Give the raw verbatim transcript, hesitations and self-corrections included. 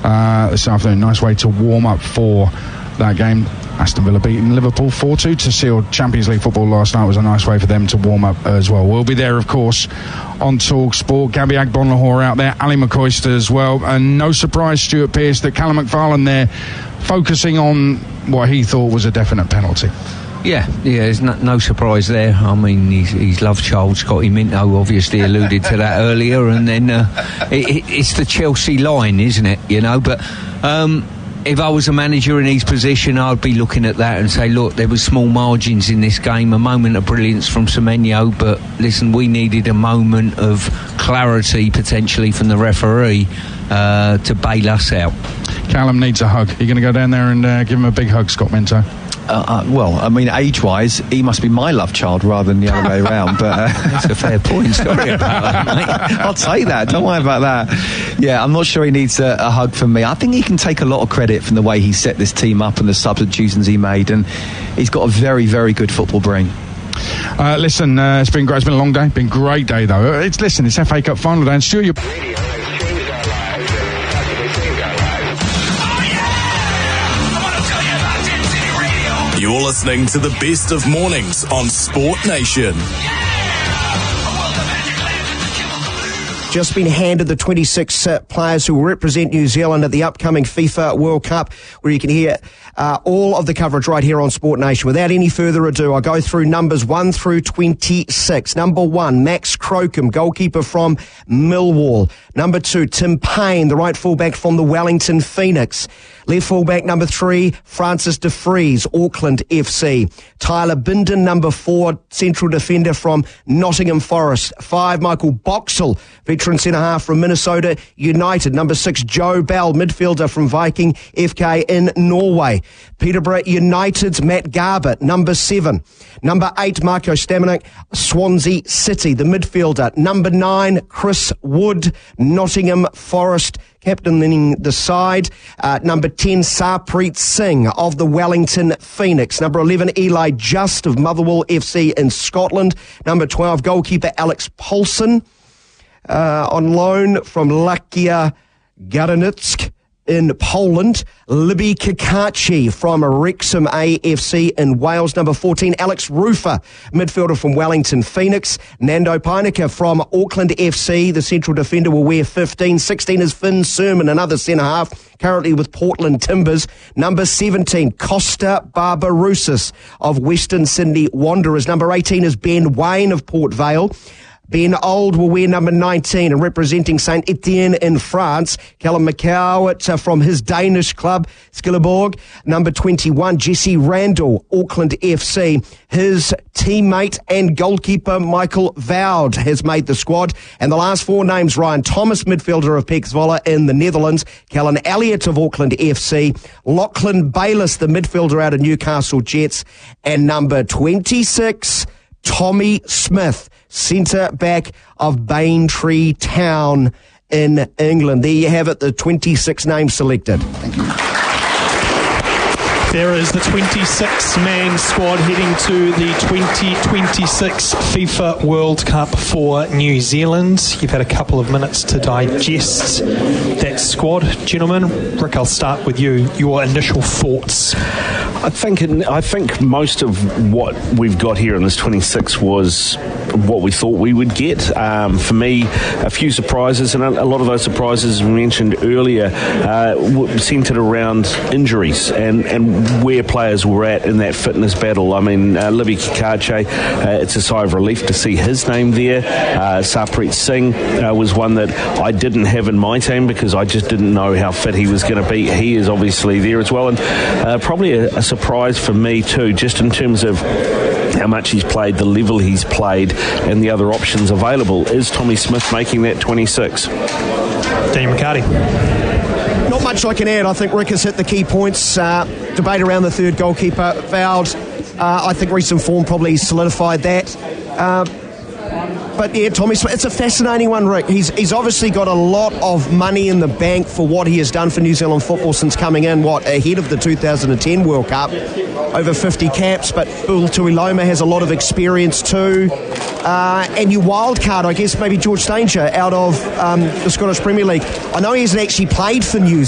uh, this afternoon. Nice way to warm up for that game. Aston Villa beating Liverpool four two to seal Champions League football last night. Was a nice way for them to warm up as well. We'll be there, of course, on Talk Sport. Gabby Agbonlahor out there, Ali McCoyster as well, and no surprise, Stuart Pearce, that Callum McFarlane there focusing on what he thought was a definite penalty. Yeah, yeah, there's no, no surprise there. I mean, his, his love child, Scotty Minto, obviously alluded to that earlier, and then uh, it, it, it's the Chelsea line, isn't it? You know, but um, if I was a manager in his position, I'd be looking at that and say, look, there was small margins in this game, a moment of brilliance from Semenyo, but listen, we needed a moment of clarity potentially from the referee uh, to bail us out. Callum needs a hug. You're going to go down there and uh, give him a big hug, Scott Minto? Uh, uh, well, I mean, age-wise, he must be my love child rather than the other way around. But uh, that's a fair point. Sorry about that, mate. I'll take that. Don't worry about that. Yeah, I'm not sure he needs a, a hug from me. I think he can take a lot of credit from the way he set this team up and the substitutions he made, and he's got a very, very good football brain. Uh, listen, uh, it's been great. It's been a long day. Been a great day, though. It's listen, it's F A Cup final day, and Stuart, you're... You're listening to the best of mornings on Sport Nation. Just been handed the twenty-six uh, players who will represent New Zealand at the upcoming FIFA World Cup, where you can hear uh, all of the coverage right here on Sport Nation. Without any further ado, I'll go through numbers one through twenty-six. Number one, Max Crocombe, goalkeeper from Millwall. Number two, Tim Payne, the right fullback from the Wellington Phoenix. Left fullback number three, Francis de Vries, Auckland F C. Tyler Bindon, number four, central defender from Nottingham Forest. Five, Michael Boxall, veteran centre-half from Minnesota United. Number six, Joe Bell, midfielder from Viking F K in Norway. Peterborough United's Matt Garbutt, number seven. Number eight, Marco Stamenik, Swansea City, the midfielder. Number nine, Chris Wood, Nottingham Forest, captaining the side. Uh, number ten, Sarpreet Singh of the Wellington Phoenix. Number eleven, Eli Just of Motherwell F C in Scotland. Number twelve, goalkeeper Alex Paulson, uh, on loan from Lechia Gdańsk in Poland. Libby Kakachi from Wrexham A F C in Wales. Number fourteen, Alex Rufer, midfielder from Wellington Phoenix. Nando Peinecker from Auckland F C, the central defender, will wear fifteen. sixteen is Finn Sermon, another centre-half, currently with Portland Timbers. Number seventeen, Costa Barbarouses of Western Sydney Wanderers. Number eighteen is Ben Wayne of Port Vale. Ben Old will wear number nineteen, and representing Saint Etienne in France, Callum McCowett uh, from his Danish club, Skilleborg. Number twenty-one, Jesse Randall, Auckland F C. His teammate and goalkeeper, Michael Voud, has made the squad. And the last four names, Ryan Thomas, midfielder of Pek Zwolle in the Netherlands, Callan Elliott of Auckland F C, Lachlan Bayliss, the midfielder out of Newcastle Jets, and number twenty-six, Tommy Smith, centre-back of Baintree Town in England. There you have it, the twenty-six names selected. Thank you. There is the twenty-six man squad heading to the twenty twenty-six FIFA World Cup for New Zealand. You've had a couple of minutes to digest that squad. Gentlemen, Rick, I'll start with you. Your initial thoughts. I think I think most of what we've got here in this twenty-six was what we thought we would get. Um, for me, a few surprises, and a lot of those surprises we mentioned earlier uh, centred around injuries and, and where players were at in that fitness battle. I mean, uh, Libby Kakache, uh, it's a sigh of relief to see his name there. Uh, Sarpreet Singh uh, was one that I didn't have in my team because I just didn't know how fit he was going to be. He is obviously there as well, and uh, probably a, a surprise for me too, just in terms of how much he's played, the level he's played, and the other options available. Is Tommy Smith making that twenty-six? Daniel McCarty. Not much I can add. I think Rick has hit the key points. Uh, debate around the third goalkeeper, Voud. Uh, I think recent form probably solidified that. Uh, But yeah, Tommy Smith, it's a fascinating one, Rick. He's he's obviously got a lot of money in the bank for what he has done for New Zealand football since coming in, what, ahead of the two thousand ten World Cup. Over fifty caps, but Phil Tuiloma has a lot of experience too. Uh, and you wild card, I guess, maybe George Stanger out of um, the Scottish Premier League. I know he hasn't actually played for New